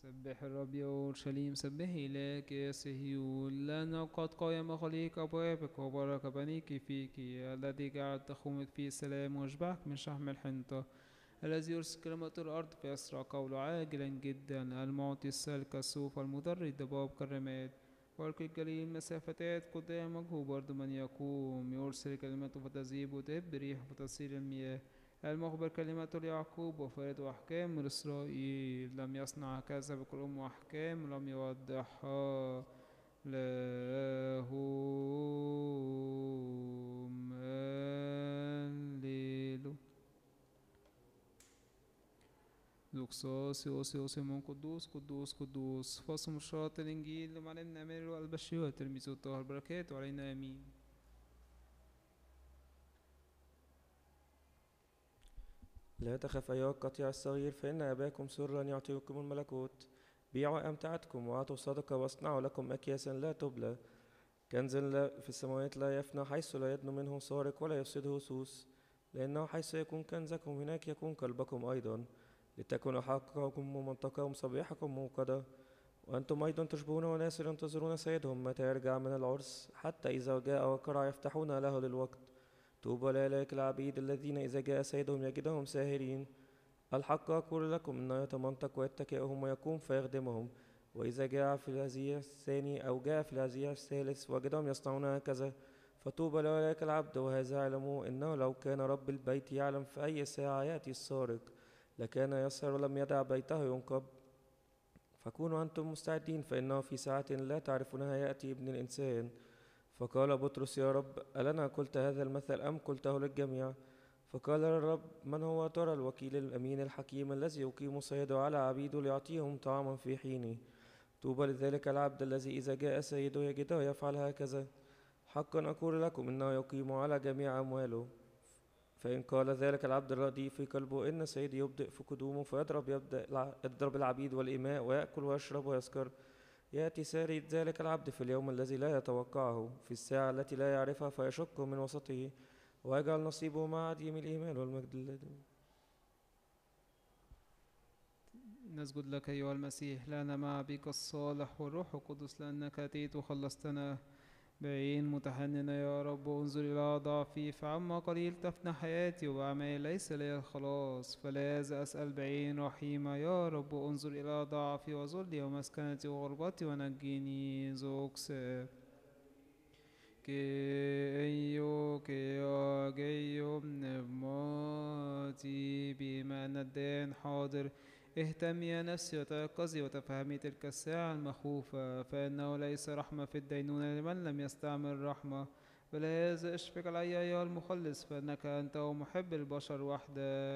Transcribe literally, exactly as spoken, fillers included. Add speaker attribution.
Speaker 1: سبح الرب يا أورشليم، سبحي لك يا صهيون، لأنه قد قام خليق أبوابك وبارك بنيك فيك، الذي جعل تخومك في سلام واشبعك من شحم الحنطة، الذي يرسل كلمة الأرض فيسرع قوله عاجلا جدا، المعطي السلك السوف المضر الضباب كالرماد، والقي الجليل مسافتات قدامك هو برضو من يقوم، يرسل كلمته فتذيب وتهب ريح فتسير المياه، المخبر كلمة ليعقوب وفرد أحكام لإسرائيل، لم يصنع هكذا بكل أم وأحكام لم يوضحها لهم. هللو. لوكساس يوسي يوسي من قدوس قدوس قدوس، فصل مشروط الإنجيل لمعلمنا أمير والبشير والتلميذ الطاهر، بركات علينا آمين.
Speaker 2: لا تخف أيها القطيع الصغير، فإن أباكم سرا يعطيكم الملكوت. بيعوا أمتعتكم وأعطوا صدقة واصنعوا لكم أكياسا لا تبلى، كنزا لا في السماوات لا يفنى، حيث لا يدنو منه سارق ولا يفسده سوس، لأنه حيث يكون كنزكم هناك يكون قلبكم أيضا. لتكن حقكم ومنطقكم صبيحكم موقدة، وأنتم أيضا تشبهون وناس ينتظرون سيدهم متى يرجع من العرس، حتى إذا جاء وقرع يفتحون له للوقت. طوبى لأولئك العبيد الذين إذا جاء سيدهم يجدهم ساهرين. الحق أقول لكم إنه يتمنطق ويتكئهم ويقوم فيخدمهم، وإذا جاء في الهزيع الثاني أو جاء في الهزيع الثالث وجدهم يصنعون هكذا، فطوبى لأولئك العبد. وهذا اعلموا إنه لو كان رب البيت يعلم في أي ساعة يأتي السارق، لكان يسهر ولم يدع بيته ينقب. فكونوا أنتم مستعدين، فإنه في ساعة لا تعرفونها يأتي ابن الإنسان. فقال بطرس: يا رب، ألنا قلت هذا المثل أم قلته للجميع؟ فقال الرب: من هو ترى الوكيل الأمين الحكيم الذي يقيم سيده على عبيده ليعطيهم طعاما في حينه؟ طوبى لذلك العبد الذي إذا جاء سيده يجده يفعل هكذا. حقا أقول لكم إنه يقيم على جميع أمواله. فإن قال ذلك العبد الرديء في قلبه: إن سيدي يبدأ في قدومه، فيضرب يبدأ يضرب العبيد والإماء ويأكل ويشرب ويسكر، يأتي ساري ذلك العبد في اليوم الذي لا يتوقعه، في الساعة التي لا يعرفها، فيشق من وسطه ويجعل نصيبه مع عديم الإيمان والمجد لله.
Speaker 1: نسجد لك أيها المسيح، لنا مع بك الصالح والروح القدس، لأنك أتيت وخلصتنا. بعين متحننة يا رب انظر إلى ضعفي، فعما قليل تفنى حياتي وأعمال ليس لي الخلاص، فلهذا أسأل بعين رحيمة يا رب انظر إلى ضعفي وذلي ومسكنتي وغربتي ونجيني. زوكس كي أيو كي أجيو نبماتي بما أن الدين حاضر. اهتمي يا نفسي وتيقظي وتفهمي تلك الساعة المخوفة، فإنه ليس رحمة في الدينونة لمن لم يستعمل رحمة. فلهذا اشفق علي أيها المخلص، فإنك أنت ومحب البشر وحدك.